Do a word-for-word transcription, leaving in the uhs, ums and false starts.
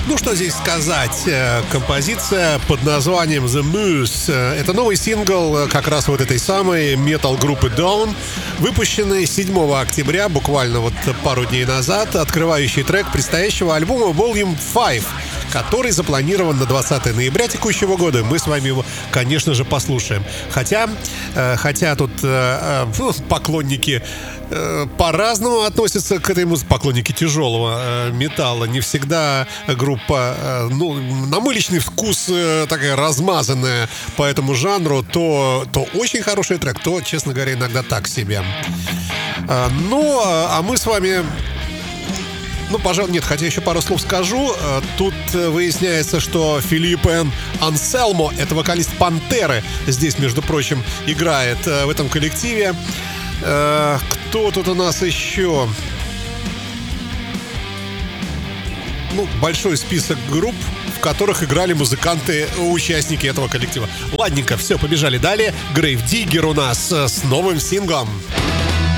Ну, что здесь сказать? Композиция под названием The Muse. Это новый сингл как раз вот этой самой метал-группы Dawn, выпущенный седьмого октября, буквально вот пару дней назад, открывающий трек предстоящего альбома Volume пять, который запланирован на двадцатое ноября текущего года. Мы с вами его, конечно же, послушаем. Хотя, э, хотя тут э, э, поклонники э, по-разному относятся к этой музыке. Поклонники тяжелого э, металла. Не всегда группа, э, ну, на мой личный вкус, э, такая размазанная по этому жанру. То, то очень хороший трек, то, честно говоря, иногда так себе. Э, ну, а мы с вами... Ну, пожалуй, нет, хотя еще пару слов скажу. Тут выясняется, что Филиппе Анселмо, это вокалист Пантеры, здесь, между прочим, играет в этом коллективе. Кто тут у нас еще? Ну, большой список групп, в которых играли музыканты, участники этого коллектива. Ладненько, все, побежали далее. Грейв Диггер у нас с новым синглом.